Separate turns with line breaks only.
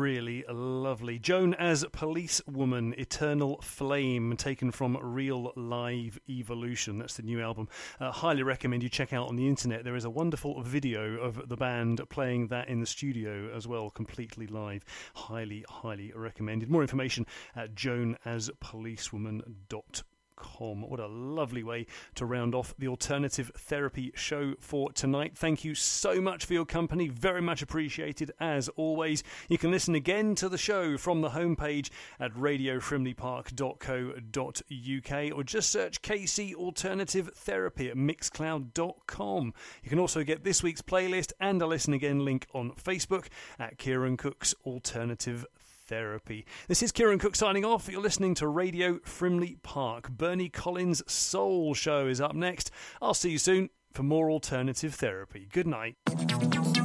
really lovely. Joan as Policewoman, Eternal Flame, taken from Real Live Evolution. That's the new album. Highly recommend you check out on the internet. There is a wonderful video of the band playing that in the studio as well, completely live. Highly, highly recommended. More information at joanaspolicewoman.com. What a lovely way to round off the Alternative Therapy show for tonight. Thank you so much for your company. Very much appreciated as always. You can listen again to the show from the homepage at radiofrimleypark.co.uk or just search KC Alternative Therapy at mixcloud.com. You can also get this week's playlist and a listen again link on Facebook at Kieran Cook's Alternative Therapy. This is Kieran Cook signing off. You're listening to Radio Frimley Park. Bernie Collins' Soul Show is up next. I'll see you soon for more Alternative Therapy. Good night.